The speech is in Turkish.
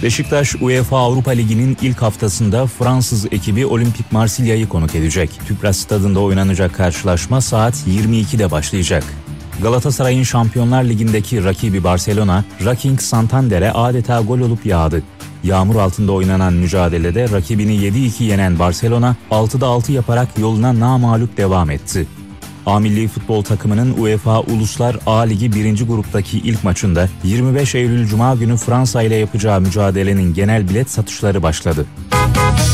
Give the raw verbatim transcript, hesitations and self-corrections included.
Beşiktaş, UEFA Avrupa Ligi'nin ilk haftasında Fransız ekibi Olympique Marsilya'yı konuk edecek. Tüpraş Stadı'nda oynanacak karşılaşma saat yirmi ikide başlayacak. Galatasaray'ın Şampiyonlar Ligi'ndeki rakibi Barcelona, Racing Santander'e adeta gol olup yağdı. Yağmur altında oynanan mücadelede rakibini yedi iki yenen Barcelona, altıda altı yaparak yoluna namağlup devam etti. A milli futbol takımının UEFA Uluslar A Ligi birinci gruptaki ilk maçında yirmi beş Eylül Cuma günü Fransa ile yapacağı mücadelenin genel bilet satışları başladı.